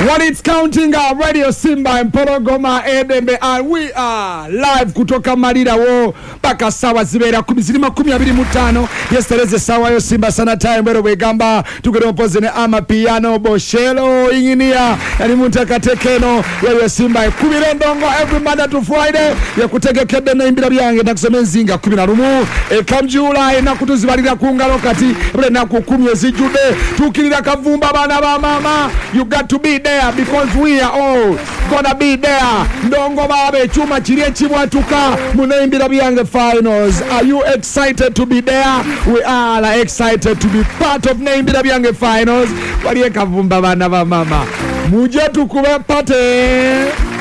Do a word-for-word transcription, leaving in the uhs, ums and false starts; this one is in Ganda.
What it's counting our Radio Simba Mpologoma Edembe, and we are live kutoka Marira wo paka sawa zibera kumizirima kumi abiri mutano. Yesterday sawa yo Simba sana time bero wegamba tukere mpoze ne ama piano boshelo inginia yani muntaka tekeno ya Simba kubire ndongo every Monday to Friday ya kutegekede na imbira byange nakusome nzinga kumi na rumu e kamjula na kutuzibalira kungalo kati bale na kukumye zijude tukirira kavumba bana ba mama. You got to be there because we are all gonna be there. Ndongo babe chuma chirie chimwatuka munaimbira byange finals. Are you excited to be there? We are like, excited to be part of naimbira byange finals. Waliye kavumba bana ba mama muje tukube pate.